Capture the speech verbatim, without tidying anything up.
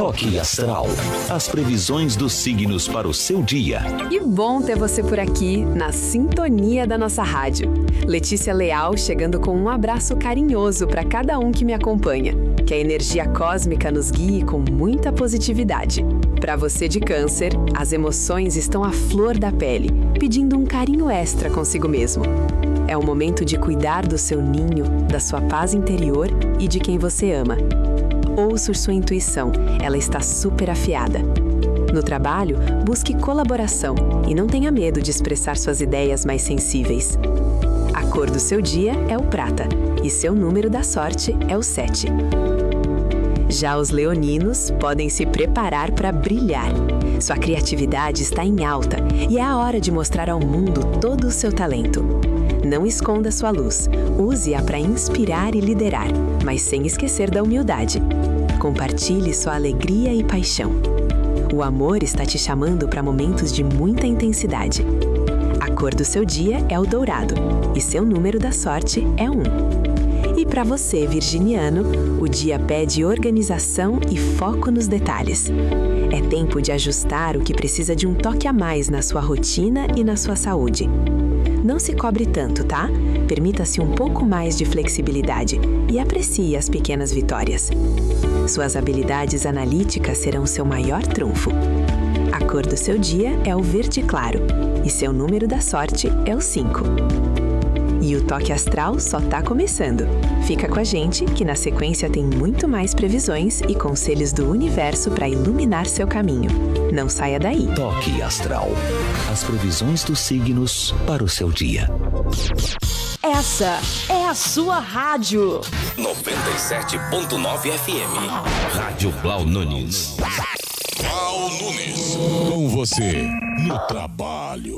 Toque Astral. As previsões dos signos para o seu dia. Que bom ter você por aqui, na sintonia da nossa rádio. Letícia Leal chegando com um abraço carinhoso para cada um que me acompanha. Que a energia cósmica nos guie com muita positividade. Para você de Câncer, as emoções estão à flor da pele, pedindo um carinho extra consigo mesmo. É o momento de cuidar do seu ninho, da sua paz interior e de quem você ama. Ouça sua intuição, ela está super afiada. No trabalho, busque colaboração e não tenha medo de expressar suas ideias mais sensíveis. A cor do seu dia é o prata e seu número da sorte é o sete. Já os leoninos podem se preparar para brilhar. Sua criatividade está em alta e é a hora de mostrar ao mundo todo o seu talento. Não esconda sua luz, use-a para inspirar e liderar, mas sem esquecer da humildade. Compartilhe sua alegria e paixão. O amor está te chamando para momentos de muita intensidade. A cor do seu dia é o dourado e seu número da sorte é um. E para você, virginiano, o dia pede organização e foco nos detalhes. É tempo de ajustar o que precisa de um toque a mais na sua rotina e na sua saúde. Não se cobre tanto, tá? Permita-se um pouco mais de flexibilidade e aprecie as pequenas vitórias. Suas habilidades analíticas serão seu maior trunfo. A cor do seu dia é o verde claro e seu número da sorte é o cinco. E o Toque Astral só tá começando. Fica com a gente que na sequência tem muito mais previsões e conselhos do universo para iluminar seu caminho. Não saia daí. Toque Astral. As previsões dos signos para o seu dia. Essa é a sua rádio. noventa e sete ponto nove F M. Rádio Blau Nunes. Blau Nunes. Com você no trabalho.